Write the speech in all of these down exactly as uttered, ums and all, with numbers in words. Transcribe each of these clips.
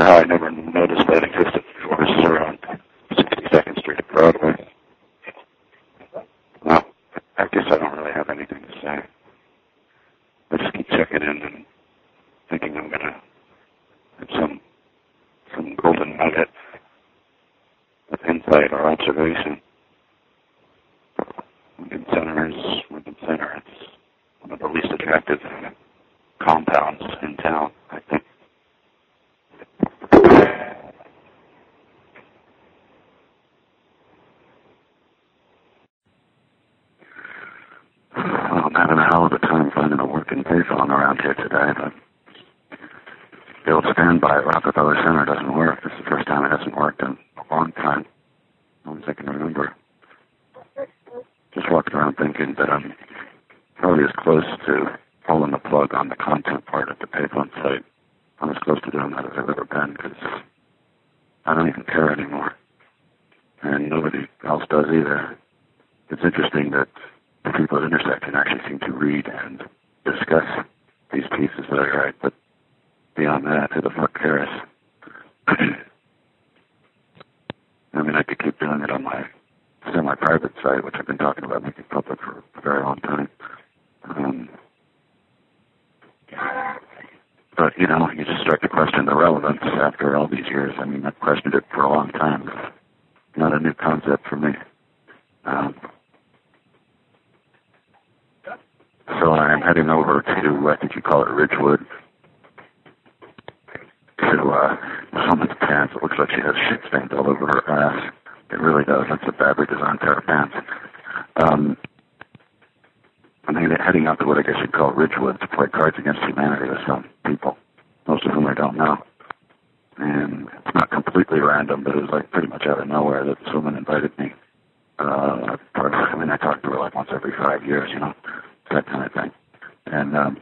wonder how I never noticed that existed before. This is around sixty-second Street at Broadway. Well, I guess I don't really have anything to say. I just keep checking in and thinking I'm going to have some, some golden nugget of insight or observation. Lincoln Center is Lincoln Center. It's one of the least attractive compounds in town, I think. Well, I'm having a hell of a time finding a working payphone around here today, but the old standby at Rockefeller Center doesn't work. This is the first time it hasn't worked in a long time. As long as I can remember. Just walking around thinking that I'm probably as close to pulling the plug on the content part of the payphone site. I'm as close to doing that as I've ever been, because I don't even care anymore. And nobody else does either. It's interesting that the people at Intersection actually seem to read and discuss these pieces that I write, but beyond that, who the fuck cares? I mean, I could keep doing it on my semi-private site, which I've been talking about making public for a very long time. Um, but, you know, you just start to question the relevance after all these years. I mean, I've questioned it for a long time. Not a new concept for me. Um, so I'm heading over to, I think you call it Ridgewood, to uh, someone's pants. It looks like she has shit stains all over her ass. It really does. That's a badly designed pair of pants. Um, I'm heading out to what I guess you'd call Ridgewood to play Cards Against Humanity with some people, most of whom I don't know. And it's not completely random, but it was like pretty much out of nowhere that this woman invited me. Uh, I mean, I talk to her like once every five years, you know, that kind of thing. And um,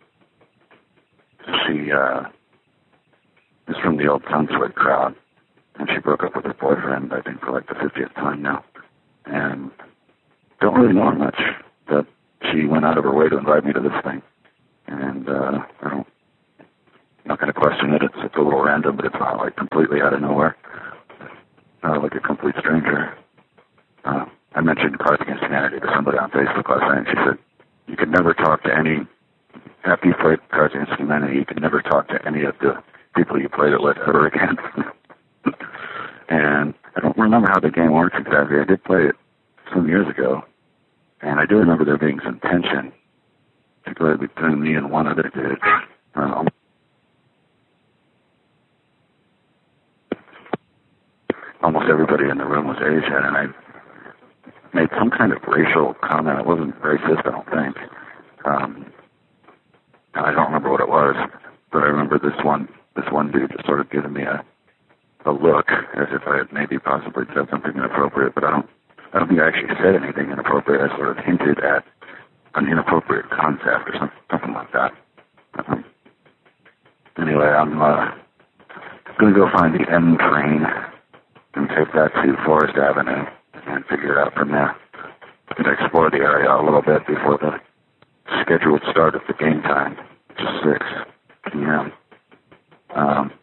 she uh, is from the old Sunswood crowd. And she broke up with her boyfriend, I think, for like the fiftieth time now. And don't really know her much, but she went out of her way to invite me to this thing. And uh, I don't, I'm not going to question it. It's, it's a little random, but it's not like completely out of nowhere. Uh, like a complete stranger. Uh, I mentioned Cards Against Humanity to somebody on Facebook last night, and she said, you could never talk to any, after you played Cards Against Humanity, you could never talk to any of the people you played it with ever again. And I don't remember how the game works exactly. I did play it some years ago, and I do remember there being some tension, particularly between me and one other dude. Um, almost everybody in the room was Asian, and I made some kind of racial comment. It wasn't racist, I don't think. Um, I don't remember what it was, but I remember this one, this one dude just sort of giving me a a look as if I had maybe possibly said something inappropriate, but I don't I don't think I actually said anything inappropriate. I sort of hinted at an inappropriate concept or something, something like that. Um, anyway, I'm uh, going to go find the M train and take that to Forest Avenue and figure it out from there. And explore the area a little bit before the scheduled start of the game time, which is six p.m. Um,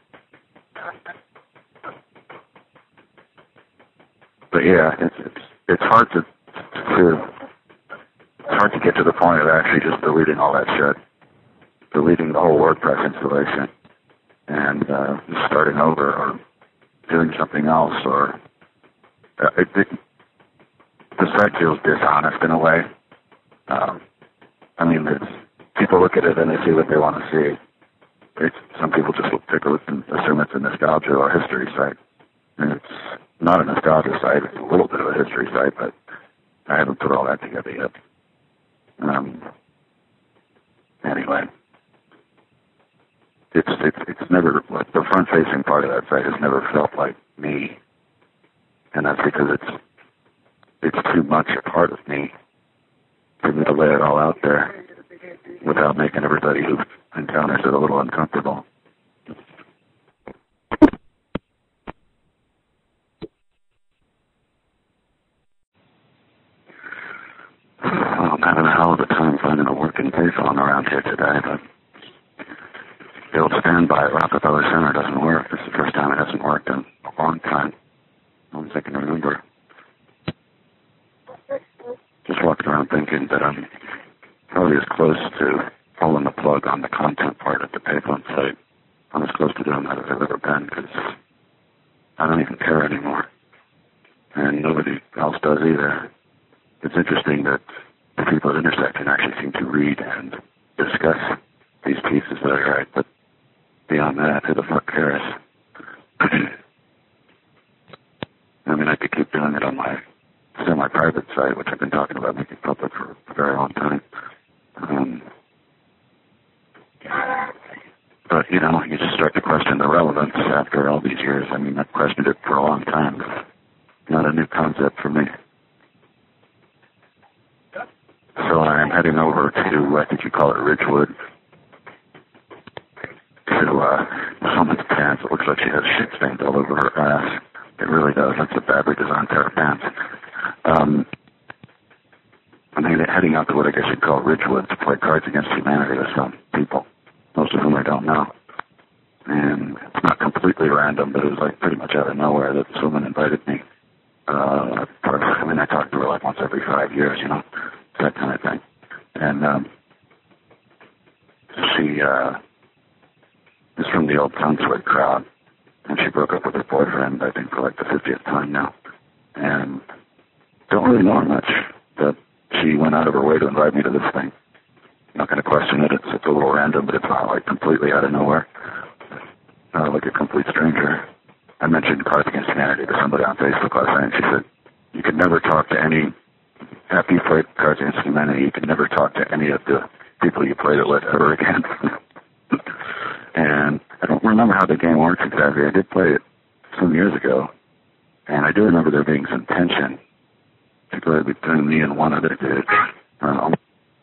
But yeah, it's it's it's hard to to it's hard to get to the point of actually just deleting all that shit, deleting the whole WordPress installation, and uh, just starting over or doing something else. Or uh, it, it, the site feels dishonest in a way. Um, I mean, it's, people look at it and they see what they want to see. It's, some people just take a look and assume it's a nostalgia or history site, and it's not a nostalgia site. It's a little bit of a history site, but I haven't put all that together yet. Um, anyway, it's it's it's never like the front-facing part of that site has never felt like me, and that's because it's it's too much a part of me for me to lay it all out there without making everybody who encounters it a little uncomfortable. I'm having a hell of a time finding a working payphone around here today, but the old standby at Rockefeller Center doesn't work. haven't worked in a long time. I don't think I can remember. Just walking around thinking that I'm probably as close to pulling the plug on the content part of the Payphone site. I'm as close to doing that as I've ever been, because I don't even care anymore. And nobody else does either. It's interesting that the people at Intersection actually seem to read and discuss these pieces that I write, but beyond that, who the fuck cares? I mean, I could keep doing it on my semi-private site, which I've been talking about making public for a very long time. Um, but, you know, you just start to question the relevance after all these years. I mean, I've questioned it for a long time. It's not a new concept for me. So I'm heading over to, I think you call it Ridgewood, to uh, someone's pants. It looks like she has shit stains all over her ass. It really does. That's a badly designed pair of pants. Um, I'm heading out to what I guess you'd call Ridgewood to play Cards Against Humanity with some people, most of whom I don't know. And it's not completely random, but it was like pretty much out of nowhere that this woman invited me. Uh, I mean, I talk to her like once every five years, you know, that kind of thing. And um, she uh, is from the old Townswood crowd, and she broke up with her boyfriend, I think, for like the fiftieth time now. And don't really know her much, but she went out of her way to invite me to this thing. I'm not going to question it. It's, it's a little random, but it's not like completely out of nowhere. Uh, like a complete stranger. I mentioned Cards Against Humanity to somebody on Facebook last night, and she said, you could never talk to any, after you played Cards Against Humanity, you could never talk to any of the people you played it with ever again. And I don't remember how the game works exactly. I did play it some years ago, and I do remember there being some tension, particularly between me and one other dude. Um,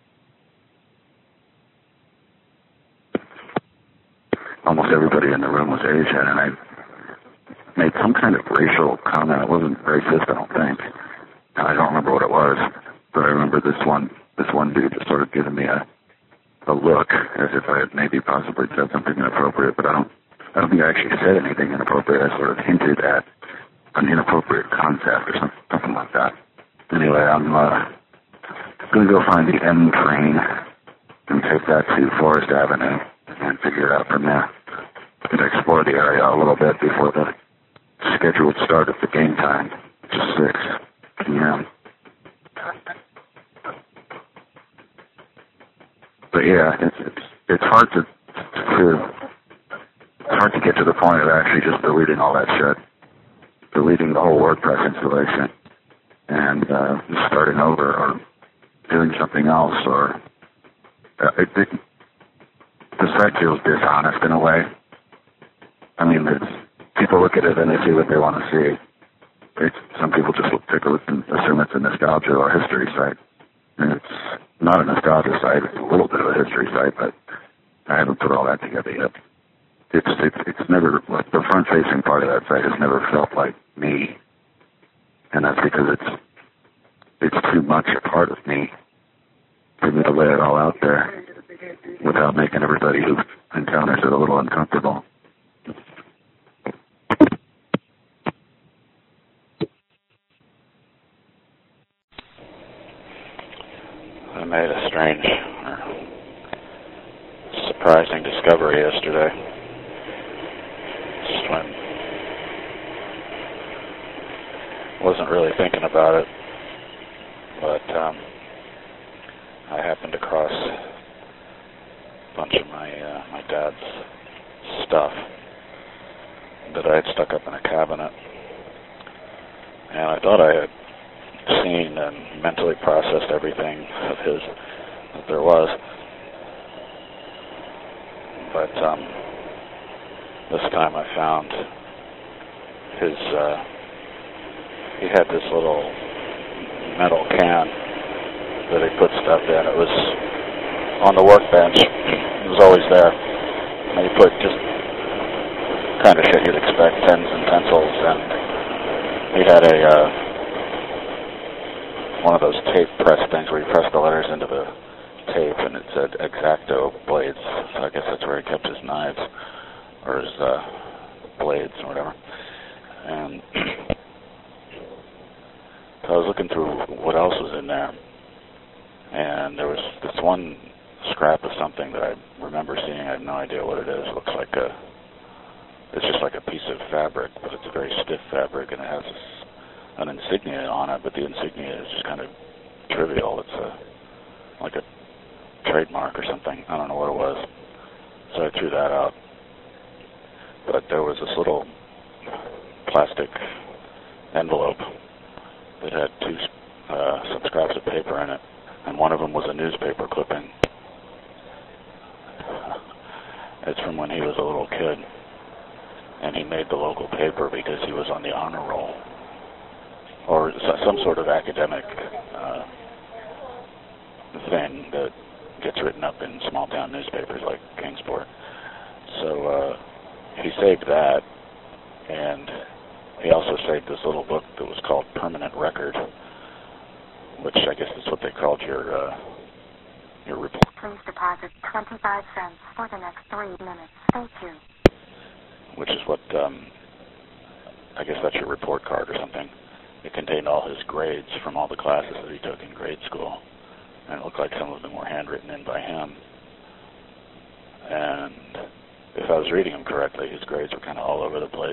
almost everybody in the room was Asian, and I made some kind of racial comment. It wasn't racist, I don't think. And I don't remember what it was, but I remember this one this one dude just sort of giving me a a look as if I had maybe possibly said something inappropriate, but I don't I don't think I actually said anything inappropriate. I sort of hinted at an inappropriate concept or something, something like that. Anyway, I'm uh, going to go find the M train and take that to Forest Avenue and figure it out from there. And explore the area a little bit before the scheduled start of the game time, which is six p.m. But yeah, it's it's it's hard to to it's hard to get to the point of actually just deleting all that shit, deleting the whole WordPress installation, and uh, just starting over or doing something else. Or uh, it, it, the site feels dishonest in a way. I mean, it's, people look at it and they see what they want to see. It's, some people just take a look and assume it's a nostalgia or history site. And it's not a nostalgia site. It's a little bit of a history site, but I haven't put all that together yet. It's it's, it's never, like, the front-facing part of that site has never felt like me. And that's because it's it's too much a part of me for me to lay it all out there without making everybody who encounters it a little uncomfortable. I made a strange or surprising discovery yesterday. Just when I wasn't really thinking about it, but um, I happened across a bunch of my uh, my dad's stuff that I had stuck up in a cabinet, and I thought I had seen and mentally processed everything of his that there was, but um, this time I found his. Uh, he had this little metal can that he put stuff in. It was on the workbench. It was always there. And he put just kind of shit you'd expect, pens and pencils, and he had a uh, one of those tape press things where you press the letters into the tape, and it said X-Acto blades. So I guess that's where he kept his knives or his uh, blades or whatever. And so I was looking through what else was in there, and there was this one scrap of something that I remember seeing. I have no idea what it is. It looks like a, it's just like a piece of fabric, but it's a very stiff fabric, and it has this, an insignia on it, but the insignia is just kind of trivial. It's a, like a trademark or something. I don't know what it was. So I threw that out. But there was this little plastic envelope that had two, uh, some scraps of paper in it, and one of them was a newspaper clipping. It's from when he was a little kid, and he made the local paper because he was on the honor roll, or some sort of academic uh, thing that gets written up in small town newspapers like Kingsport. So uh, he saved that, and he also saved this little book that was called Permanent Record, which I guess is what they called your uh, your report. Please deposit twenty-five cents for the next three minutes. Thank you. Which is what, um, I guess that's your report card or something. It contained all his grades from all the classes that he took in grade school. And it looked like some of them were handwritten in by him. And if I was reading them correctly, his grades were kind of all over the place.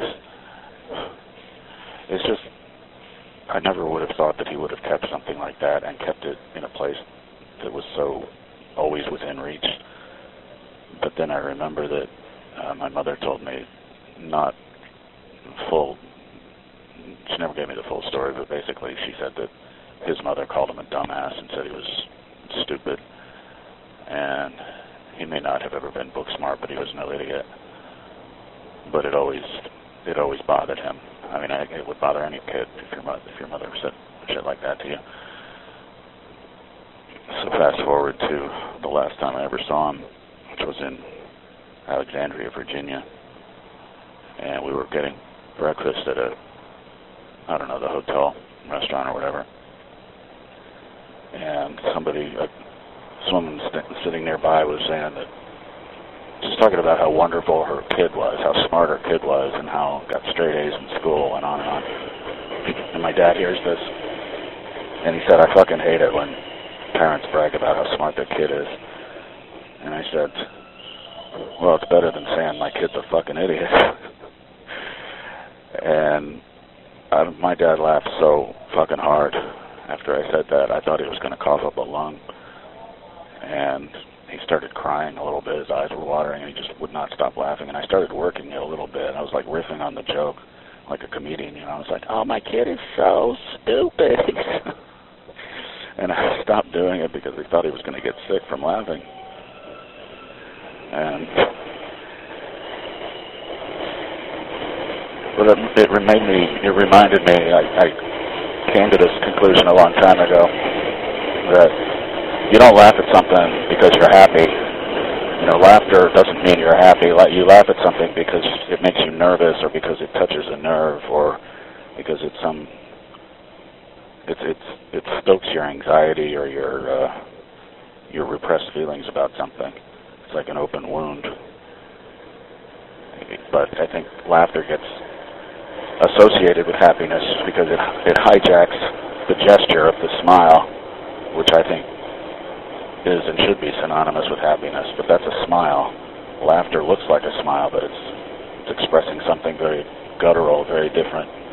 It's just, I never would have thought that he would have kept something like that and kept it in a place that was so always within reach. But then I remember that uh, my mother told me not full, she never gave me the full story, but basically she said that his mother called him a dumbass and said he was stupid. And he may not have ever been book smart, but he was no idiot. But it always, it always bothered him. I mean, I, it would bother any kid if your mother, if your mother said shit like that to you. So fast forward to the last time I ever saw him, which was in Alexandria, Virginia, and we were getting breakfast at a, I don't know, the hotel, restaurant or whatever, and somebody, a woman st- sitting nearby was saying that, just talking about how wonderful her kid was, how smart her kid was, and how got straight A's in school, and on and on. And my dad hears this, and he said, I fucking hate it when parents brag about how smart their kid is. And I said, well, it's better than saying my kid's a fucking idiot. And I, my dad laughed so fucking hard after I said that. I thought he was going to cough up a lung. And he started crying a little bit. His eyes were watering, and he just would not stop laughing. And I started working it a little bit. I was like riffing on the joke like a comedian, you know. I was like, oh, my kid is so stupid. And I stopped doing it because he thought he was going to get sick from laughing. And well, it, it made me. It reminded me. I, I came to this conclusion a long time ago that you don't laugh at something because you're happy. You know, laughter doesn't mean you're happy. You laugh at something because it makes you nervous, or because it touches a nerve, or because it's some. It's it's it stokes your anxiety or your uh, your repressed feelings about something. It's like an open wound. But I think laughter gets associated with happiness because it it hijacks the gesture of the smile, which I think is and should be synonymous with happiness. But that's a smile. Laughter looks like a smile, but it's it's expressing something very guttural, very different.